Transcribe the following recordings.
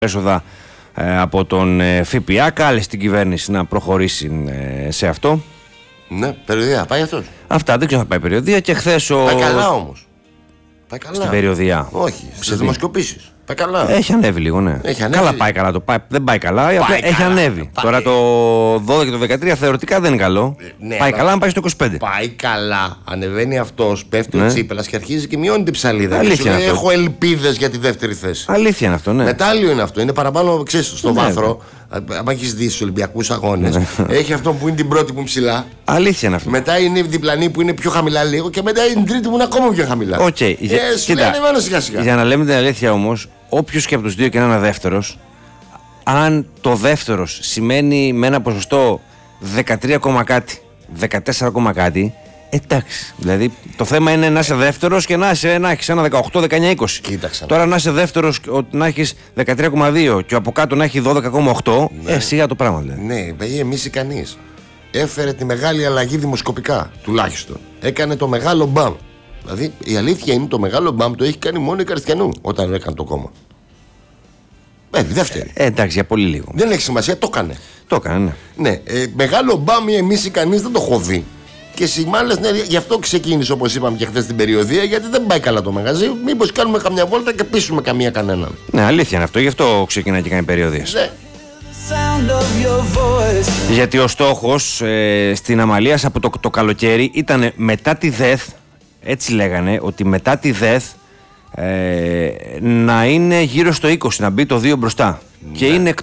έσοδα από τον ΦΠΑ. Κάλεσε την κυβέρνηση να προχωρήσει σε αυτό. Ναι, περιοδεία, πάει αυτός. Αυτά, δεν ξέρω αν θα πάει περιοδεία και χθες Πάει καλά όμως. Πάει καλά. Στην περιοδεία. Όχι, στις δημοσκοπήσεις. Πάει καλά. Έχει ανέβει λίγο, ναι. Έχει ανέβει. Καλά πάει καλά. Δεν πάει καλά, έχει ανέβει. Τώρα το 12 και το 13 θεωρητικά δεν είναι καλό. Ναι, πάει καλά αν πάει στο 25. Πάει καλά. Ανεβαίνει αυτός, πέφτει Ναι. ο Τσίπρας και αρχίζει και μειώνει την ψαλίδα. Αλήθεια Και σου λέει, αυτό. έχω ελπίδες για τη δεύτερη θέση. Αλήθεια είναι αυτό, ναι. Μετάλλιο είναι αυτό. Είναι παραπάνω, ξέρεις, στο Ναι. βάθρο. Αν έχεις δει στους Ολυμπιακούς Αγώνες, έχει αυτό που είναι την πρώτη που είναι ψηλά. Αλήθεια είναι αυτό. Μετά είναι η διπλανή που είναι πιο χαμηλά λίγο και μετά είναι η τρίτη που είναι ακόμα πιο χαμηλά. Οκ. Σου λέει ανεβαίνω σιγά σιγά. Για να λέμε την αλήθεια όμως, όποιος και από τους δύο και να είναι δεύτερος, αν το δεύτερος σημαίνει με ένα ποσοστό 13, κάτι, 14, κάτι, εντάξει. Δηλαδή το θέμα είναι να είσαι δεύτερος και να έχεις ένα 18, 19, 20. Κοίταξε. Τώρα να είσαι δεύτερος, να έχεις 13,2 και από κάτω να έχει 12,8, σιγά το πράγμα δηλαδή. Ναι, παιδί, εμείς ικανείς. Έφερε τη μεγάλη αλλαγή δημοσκοπικά, τουλάχιστον. Έκανε το μεγάλο μπαμ. Δηλαδή η αλήθεια είναι το μεγάλο μπαμ το έχει κάνει μόνο η Καριστιανού όταν έκανε το κόμμα. Δεύτερη. Εντάξει, για πολύ λίγο. Δεν έχει σημασία, το έκανε. Το έκανε, ναι. Ναι, μεγάλο μπαμ εμείς ικανείς δεν το έχω δει. Και σημάλες, ναι, γι' αυτό ξεκίνησε όπως είπαμε και χθες την περιοδία, γιατί δεν πάει καλά το μαγαζί. Μήπως κάνουμε καμιά βόλτα και πείσουμε καμία κανέναν. Ναι, αλήθεια είναι αυτό, γι' αυτό ξεκινάει και κάνει περιοδίες. Ναι. Γιατί ο στόχος στην Αμαλίας από το καλοκαίρι ήταν μετά τη ΔΕΘ, έτσι λέγανε, ότι μετά τη ΔΕΘ να είναι γύρω στο 20, να μπει το 2 μπροστά. Ναι. Και είναι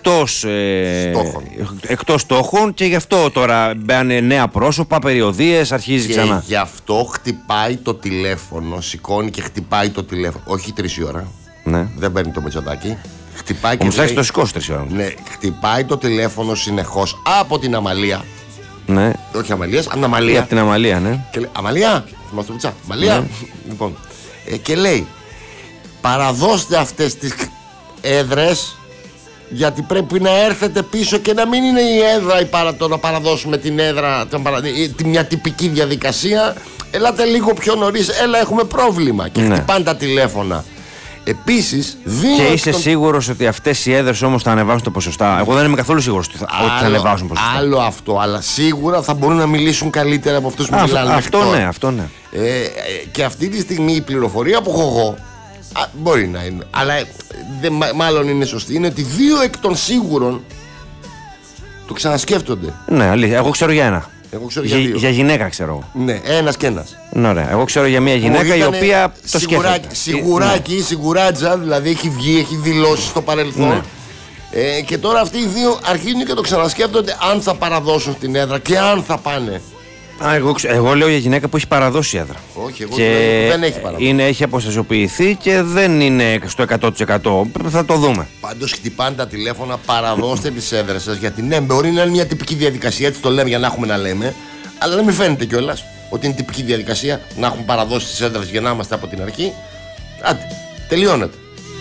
εκτός στόχων και γι' αυτό τώρα μπαίνουν νέα πρόσωπα, περιοδίες, αρχίζει και ξανά. Και γι' αυτό χτυπάει το τηλέφωνο, σηκώνει και χτυπάει το τηλέφωνο. Όχι 3 η ώρα. Ναι. Δεν παίρνει το Μητσοτάκη. Χτυπάει και Όμως το σηκώσει 3 ώρα. Ναι, χτυπάει το τηλέφωνο συνεχώς από την Αμαλία. Ναι. Όχι Αμαλίας, από την Αμαλία. Από την Αμαλία, ναι. Και λέει, Αμαλία, θυμάστε το Πουτσά, Αμαλία. Ναι. Λοιπόν, και λέει, παραδώστε αυτές τις έδρες, γιατί πρέπει να έρθετε πίσω και να μην είναι η έδρα το να παραδώσουμε την έδρα, μια τυπική διαδικασία. Ελάτε λίγο πιο νωρίς, έλα έχουμε πρόβλημα. Και χτυπάνε τα τηλέφωνα. Επίσης, και είσαι σίγουρος ότι αυτές οι έδρες όμως θα ανεβάσουν τα ποσοστά? Εγώ δεν είμαι καθόλου σίγουρος ότι θα ανεβάσουν ποσοστά. Άλλο αυτό, αλλά σίγουρα θα μπορούν να μιλήσουν καλύτερα από αυτούς που μιλάνε. Αυτό ναι. Και αυτή τη στιγμή η πληροφορία που έχω εγώ, μπορεί να είναι, αλλά μάλλον είναι σωστή, είναι ότι 2 εκ των σίγουρων το ξανασκέφτονται. Ναι, αλήθεια. Εγώ ξέρω για ένα. Εγώ ξέρω για γυναίκα ξέρω. Ναι, ένας και ένας. Ναι, ωραία. Εγώ ξέρω για μια γυναίκα η οποία το σκέφτεται. Σιγουράκι, σιγουράτζα, δηλαδή έχει βγει, έχει δηλώσει στο παρελθόν. Ναι. Και τώρα αυτοί οι δύο αρχίζουν και το ξανασκέφτονται αν θα παραδώσουν την έδρα και αν θα πάνε. Εγώ λέω για γυναίκα που έχει παραδώσει έδρα. Όχι, εγώ δεν έχει παραδώσει. Έχει αποστασιοποιηθεί και δεν είναι στο 100%. Θα το δούμε. Πάντως χτυπάνε τα τηλέφωνα, παραδώστε τις έδρες σας. Γιατί ναι, μπορεί να είναι μια τυπική διαδικασία, έτσι το λέμε για να έχουμε να λέμε. Αλλά δεν με φαίνεται κιόλας ότι είναι τυπική διαδικασία να έχουν παραδώσει τις έδρες για να είμαστε από την αρχή. Άντε, τελειώνεται.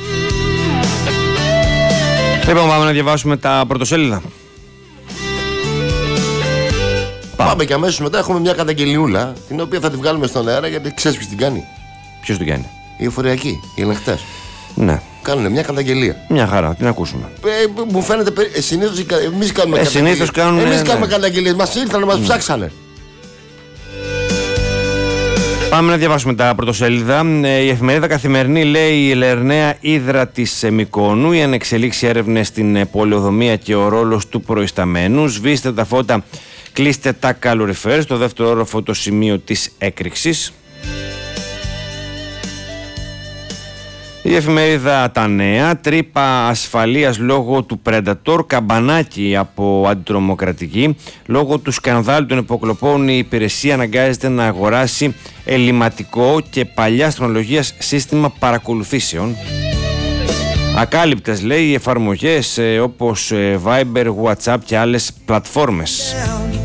Λοιπόν, πάμε να διαβάσουμε τα πρωτοσέλιδα. Πάμε και αμέσως μετά έχουμε μια καταγγελιούλα, την οποία θα τη βγάλουμε στον αέρα γιατί ξέρεις ποιος την κάνει. Ποιος την κάνει? Οι εφοριακοί, οι ελεγχτές. Ναι. Κάνουν μια καταγγελία. Μια χαρά, την ακούσουμε. Μου φαίνεται συνήθως εμείς κάνουμε καταγγελίες. Εμείς κάνουμε καταγγελίες, μας ήρθαν, μας ψάξανε. Πάμε να διαβάσουμε τα πρωτοσέλιδα. Η εφημερίδα Καθημερινή λέει: η Λερναία Ύδρα της Μυκόνου, η ανεξελίξη έρευνες στην πολεοδομία και ο ρόλος του προϊσταμένου. Σβήστε τα φώτα, κλείστε τα καλοριφέρ στο δεύτερο όροφο, το σημείο της έκρηξης. Η εφημερίδα Τα Νέα: τρύπα ασφαλείας λόγω του Predator, καμπανάκι από αντιτρομοκρατική. Λόγω του σκανδάλου των υποκλοπών η υπηρεσία αναγκάζεται να αγοράσει ελληματικό και παλιάς τεχνολογίας σύστημα παρακολουθήσεων. Ακάλυπτες, λέει, οι εφαρμογές όπως Viber, WhatsApp και άλλες πλατφόρμες.